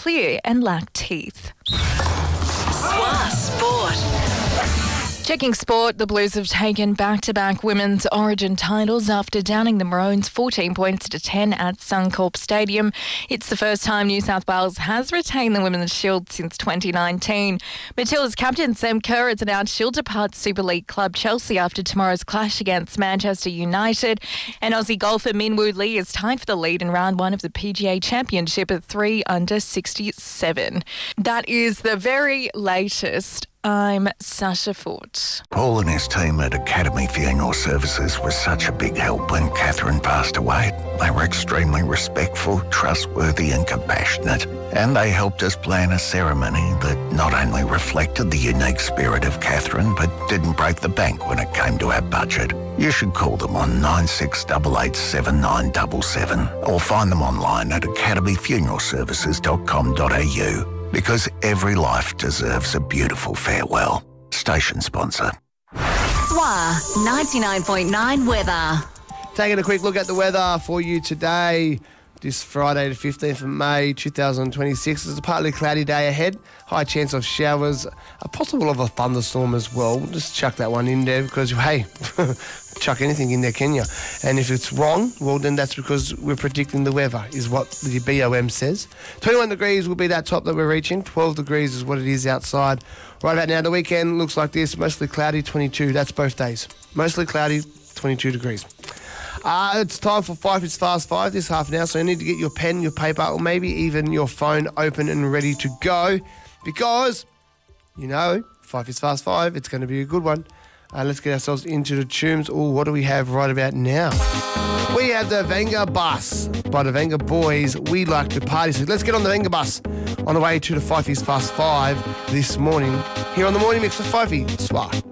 clear and lack teeth. SWA Sport. Checking sport, the Blues have taken back-to-back women's Origin titles after downing the Maroons 14 points to 10 at Suncorp Stadium. It's the first time New South Wales has retained the Women's Shield since 2019. Matilda's captain Sam Kerr has announced she'll depart Super League club Chelsea after tomorrow's clash against Manchester United. And Aussie golfer Min Woo Lee is tied for the lead in round one of the PGA Championship at 3 under 67. That is the very latest. I'm Sasha Foote. Paul and his team at Academy Funeral Services was such a big help when Catherine passed away. They were extremely respectful, trustworthy and compassionate. And they helped us plan a ceremony that not only reflected the unique spirit of Catherine, but didn't break the bank when it came to our budget. You should call them on 96887977 or find them online at academyfuneralservices.com.au. Because every life deserves a beautiful farewell. Station sponsor. SWA 99.9 weather. Taking a quick look at the weather for you today. This Friday, the 15th of May, 2026. It's a partly cloudy day ahead. High chance of showers, a possible of a thunderstorm as well. Just chuck that one in there because, hey, chuck anything in there, can you? And if it's wrong, well, then that's because we're predicting the weather, is what the BOM says. 21 degrees will be that top that we're reaching. 12 degrees is what it is outside. Right about now, the weekend looks like this. Mostly cloudy, 22. That's both days. Mostly cloudy, 22 degrees. It's time for 5 It's Fast 5 this half an hour, so you need to get your pen, your paper, or maybe even your phone open and ready to go because, 5 It's Fast 5, it's going to be a good one. Let's get ourselves into the tunes. Oh, what do we have right about now? We have the Venga Bus by the Venga Boys. We like to party. So let's get on the Venga Bus on the way to the 5 It's Fast 5 this morning here on the Morning Mix with 5 SWA.